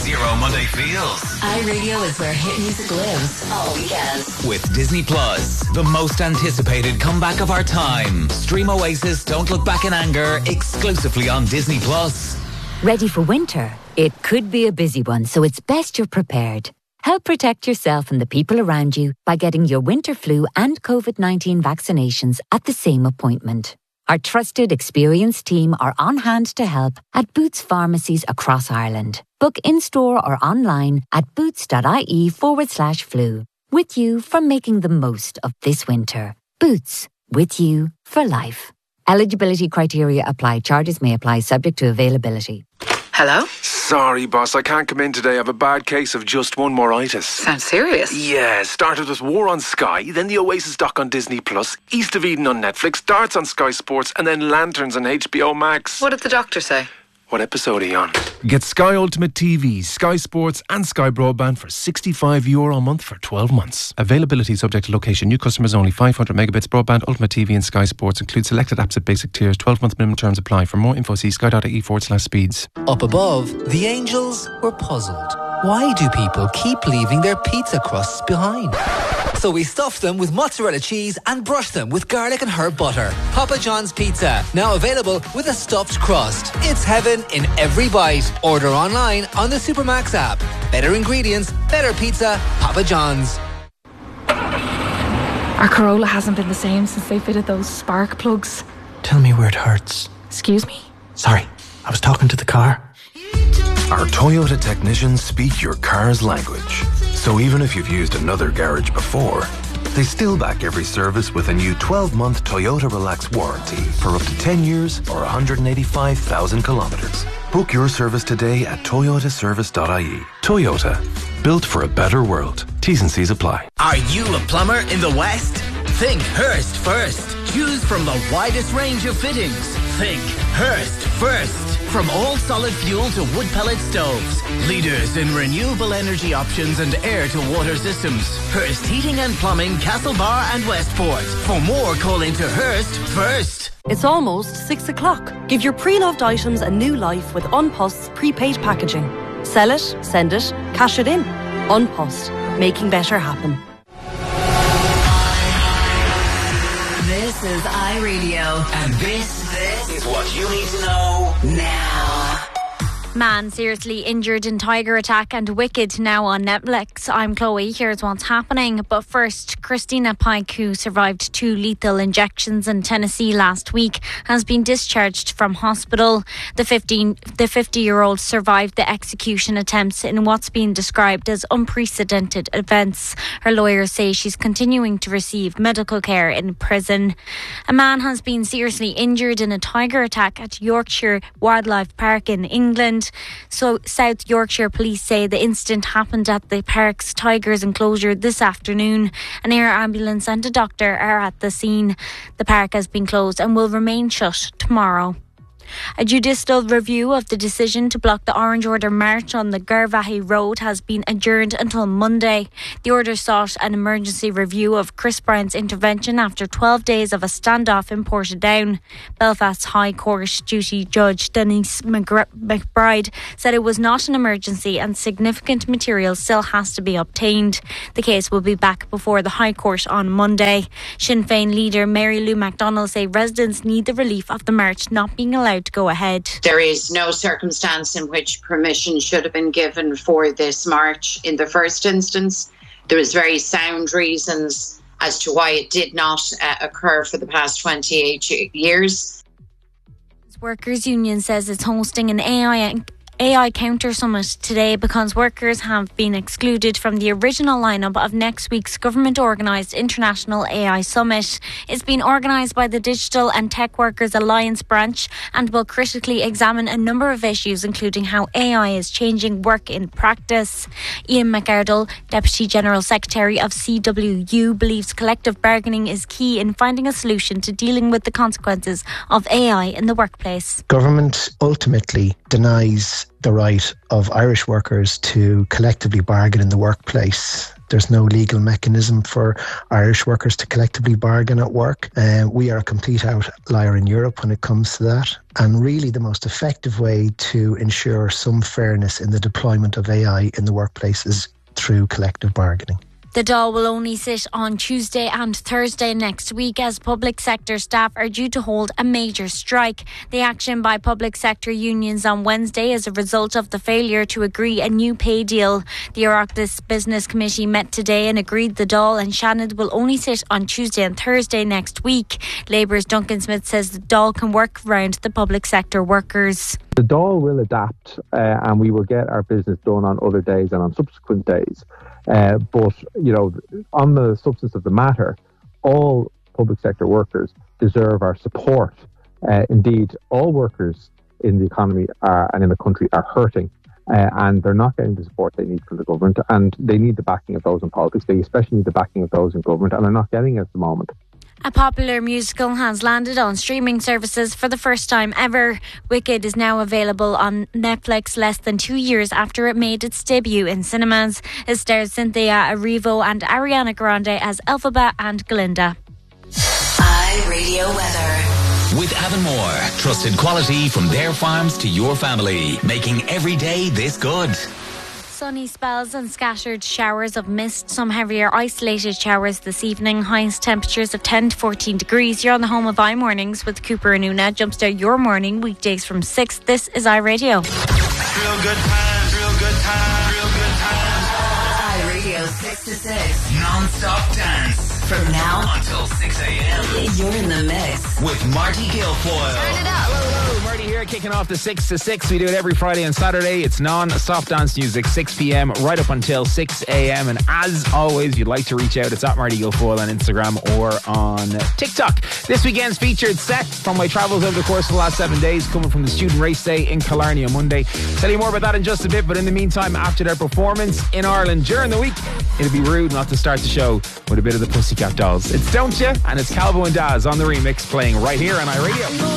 Zero Monday Feels. iRadio is where hit music lives all weekend. With Disney Plus, the most anticipated comeback of our time. Stream Oasis Don't Look Back in Anger exclusively on Disney Plus. Ready for winter? It could be a busy one, so it's best you're prepared. Help protect yourself and the people around you by getting your winter flu and COVID-19 vaccinations at the same appointment. Our trusted, experienced team are on hand to help at Boots pharmacies across Ireland. Book in-store or online at boots.ie/flu. With you for making the most of this winter. Boots, with you for life. Eligibility criteria apply. Charges may apply subject to availability. Hello? Sorry, boss, I can't come in today. I have a bad case of just one moritis. Sounds serious. Yeah, started with War on Sky, then the Oasis doc on Disney Plus, East of Eden on Netflix, Darts on Sky Sports, and then Lanterns on HBO Max. What did the doctor say? What episode are you on? Get Sky Ultimate TV, Sky Sports and Sky Broadband for €65 a month for 12 months. Availability subject to location. New customers only. 500 megabits broadband, Ultimate TV and Sky Sports. Include selected apps at basic tiers. 12-month minimum terms apply. For more info, see sky.ie/speeds. Up above, the angels were puzzled. Why do people keep leaving their pizza crusts behind? So we stuffed them with mozzarella cheese and brushed them with garlic and herb butter. Papa John's Pizza, now available with a stuffed crust. It's heaven in every bite. Order online on the Supermax app. Better ingredients, better pizza, Papa John's. Our Corolla hasn't been the same since they fitted those spark plugs. Tell me where it hurts. Excuse me? Sorry, I was talking to the car. Our Toyota technicians speak your car's language. So even if you've used another garage before, they still back every service with a new 12-month Toyota Relax warranty for up to 10 years or 185,000 kilometres. Book your service today at toyotaservice.ie. Toyota, built for a better world. T's and C's apply. Are you a plumber in the West? Think Hearst first. Choose from the widest range of fittings. Think Hearst first. From all solid fuel to wood pellet stoves. Leaders in renewable energy options and air-to-water systems. Hearst Heating and Plumbing, Castlebar and Westport. For more, call into Hearst first. It's almost 6 o'clock. Give your pre-loved items a new life with Unpost's prepaid packaging. Sell it, send it, cash it in. Unpost. Making better happen. This is iRadio. And this is what you need to know now. Man seriously injured in tiger attack and Wicked now on Netflix. I'm Chloe, here's what's happening. But first, Christina Pike, who survived 2 lethal injections in Tennessee last week, has been discharged from hospital. The 50-year-old survived the execution attempts in what's been described as unprecedented events. Her lawyers say she's continuing to receive medical care in prison. A man has been seriously injured in a tiger attack at Yorkshire Wildlife Park in England. So South Yorkshire police say the incident happened at the park's tigers enclosure this afternoon. An air ambulance and a doctor are at the scene. The park has been closed and will remain shut tomorrow. A judicial review of the decision to block the Orange Order march on the Garvaghey Road has been adjourned until Monday. The order sought an emergency review of Chris Brown's intervention after 12 days of a standoff in Portadown. Belfast's High Court Duty Judge Denise McBride said it was not an emergency and significant material still has to be obtained. The case will be back before the High Court on Monday. Sinn Féin leader Mary Lou McDonald say residents need the relief of the march not being allowed to go ahead. There is no circumstance in which permission should have been given for this march in the first instance. There was very sound reasons as to why it did not occur for the past 28 years. Workers' Union says it's hosting an AI Counter Summit today because workers have been excluded from the original lineup of next week's government-organised International AI Summit. It's been organised by the Digital and Tech Workers Alliance branch and will critically examine a number of issues, including how AI is changing work in practice. Ian McArdle, Deputy General Secretary of CWU, believes collective bargaining is key in finding a solution to dealing with the consequences of AI in the workplace. Government ultimately denies the right of Irish workers to collectively bargain in the workplace. There's no legal mechanism for Irish workers to collectively bargain at work. We are a complete outlier in Europe when it comes to that. And really the most effective way to ensure some fairness in the deployment of AI in the workplace is through collective bargaining. The Dáil will only sit on Tuesday and Thursday next week as public sector staff are due to hold a major strike. The action by public sector unions on Wednesday is a result of the failure to agree a new pay deal. The Oireachtas Business Committee met today and agreed the Dáil and Shannon will only sit on Tuesday and Thursday next week. Labour's Duncan Smith says the Dáil can work around the public sector workers. The Dáil will adapt and we will get our business done on other days and on subsequent days. But, you know, on the substance of the matter, all public sector workers deserve our support. Indeed, all workers in the economy and in the country are hurting and they're not getting the support they need from the government, and they need the backing of those in politics. They especially need the backing of those in government, and they're not getting it at the moment. A popular musical has landed on streaming services for the first time ever. Wicked is now available on Netflix less than 2 years after it made its debut in cinemas. It stars Cynthia Erivo and Ariana Grande as Elphaba and Glinda. iRadio weather. With Avonmore, trusted quality from their farms to your family, making every day this good. Sunny spells and scattered showers of mist, some heavier isolated showers this evening. Highest temperatures of 10 to 14 degrees. You're on the home of iMornings with Cooper and Una. Jumpstart your morning weekdays from 6. This is iRadio. Real good times, real good times, real good times. iRadio 6 to 6. Non-stop dance. From now until 6 a.m. You're in the mix with Marty Guilfoyle. Turn it up. Hello, Marty here, kicking off the 6 to 6. We do it every Friday and Saturday. It's non-stop dance music, 6 p.m. right up until 6 a.m. And as always, you'd like to reach out, it's at Marty Guilfoyle on Instagram or on TikTok. This weekend's featured set from my travels over the course of the last 7 days, coming from the Student Race Day in Killarney on Monday. Tell you more about that in just a bit, but in the meantime, after their performance in Ireland during the week, it'd be rude not to start the show with a bit of the Pussycat Dolls. It's Don't Ya, and it's Calvo and Daz on the remix playing right here on iRadio.